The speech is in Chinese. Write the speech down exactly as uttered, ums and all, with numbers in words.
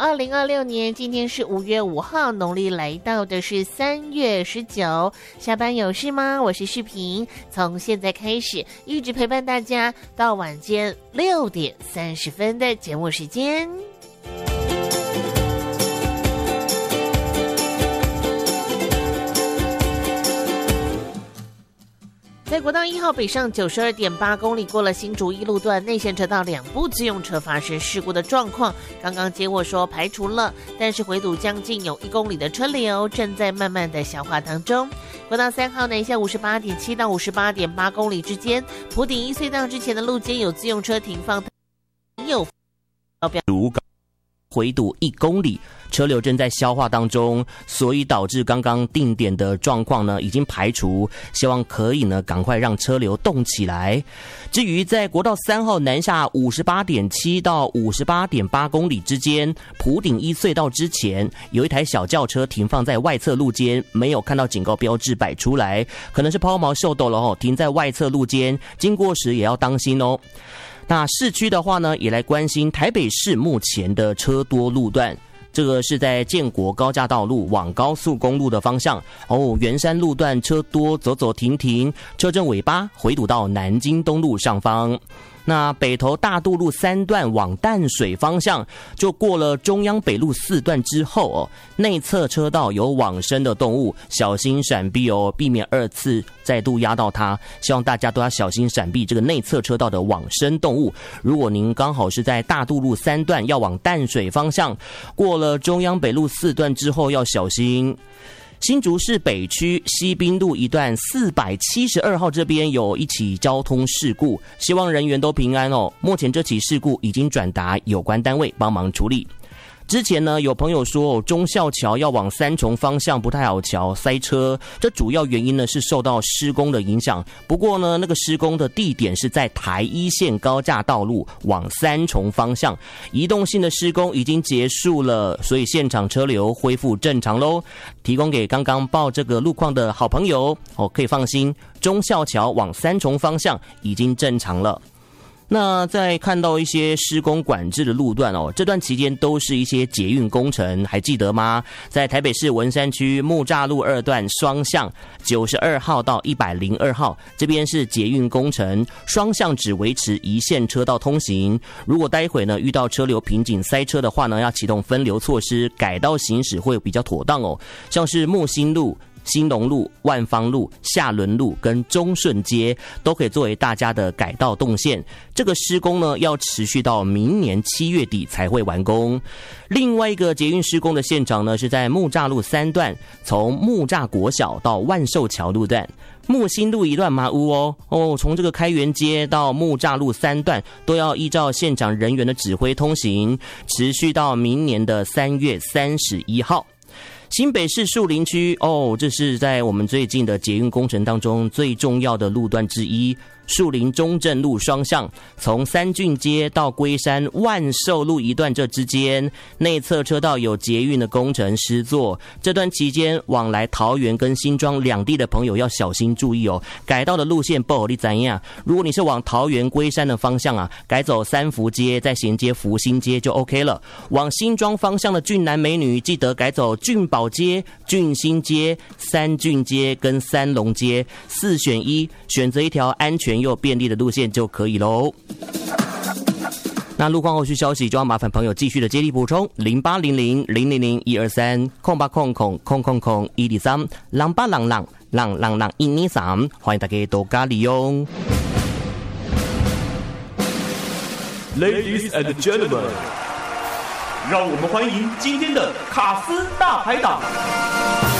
二零二六年，今天是五月五号，农历来到的是三月十九。下班有事吗？我是世平，从现在开始一直陪伴大家到晚间六点三十分的节目时间。在国道一号北上九十二点八公里，过了新竹一路段内线车道两部自用车发生事故的状况，刚刚接获说排除了，但是回堵将近有一公里的车流正在慢慢的消化当中。国道三号南下五十八点七到五十八点八公里之间，埔顶一隧道之前的路肩有自用车停放，有回堵一公里，车流正在消化当中，所以导致刚刚定点的状况呢已经排除，希望可以呢赶快让车流动起来。至于在国道三号南下五十八点七到五十八点八公里之间，埔顶一隧道之前有一台小轿车停放在外侧路肩，没有看到警告标志摆出来，可能是抛锚秀逗了哦，停在外侧路肩，经过时也要当心哦。那市区的话呢，也来关心台北市目前的车多路段。这个是在建国高架道路往高速公路的方向哦，圆山路段车多，走走停停，车阵尾巴回堵到南京东路上方。那北投大渡路三段往淡水方向，就过了中央北路四段之后哦，内侧车道有往生的动物，小心闪避哦，避免二次再度压到它。希望大家都要小心闪避这个内侧车道的往生动物。如果您刚好是在大渡路三段要往淡水方向，过了中央北路四段之后要小心。新竹市北区西滨路一段四百七十二号这边有一起交通事故，希望人员都平安哦。目前这起事故已经转达有关单位帮忙处理。之前呢，有朋友说忠孝桥要往三重方向不太好桥，塞车，这主要原因呢是受到施工的影响。不过呢，那个施工的地点是在台一线高架道路往三重方向，移动性的施工已经结束了，所以现场车流恢复正常咯。提供给刚刚报这个路况的好朋友哦，可以放心，忠孝桥往三重方向已经正常了。那在看到一些施工管制的路段哦，这段期间都是一些捷运工程，还记得吗？在台北市文山区木栅路二段双向九十二号到一百零二号，这边是捷运工程，双向只维持一线车道通行。如果待会呢遇到车流瓶颈塞车的话呢，要启动分流措施，改道行驶会比较妥当哦。像是木星路、兴隆路、万芳路、下仑路跟中顺街都可以作为大家的改道动线。这个施工呢要持续到明年七月底才会完工。另外一个捷运施工的现场呢是在木栅路三段，从木栅国小到万寿桥路段。木星路一段马屋哦哦，从这个开元街到木栅路三段都要依照现场人员的指挥通行，持续到明年的三月三十一号。新北市树林区哦，这是在我们最近的捷运工程当中最重要的路段之一。树林中正路双向，从三郡街到龟山万寿路一段这之间，内侧车道有捷运的工程施作。这段期间，往来桃园跟新庄两地的朋友要小心注意哦。改道的路线不好你怎样？如果你是往桃园龟山的方向啊，改走三福街，再衔接福兴街就 OK 了。往新庄方向的俊男美女，记得改走俊宝街、俊新街、三郡街跟三龙街，四选一，选择一条安全又便利的路线就可以咯。那路况后续消息就要麻烦朋友继续的接力补充，零八零零零零零一二三空八空空空空空一二三浪八浪浪浪浪浪一二三，欢迎大家多加利用。 Ladies and gentlemen， 让我们欢迎今天的卡斯大排档。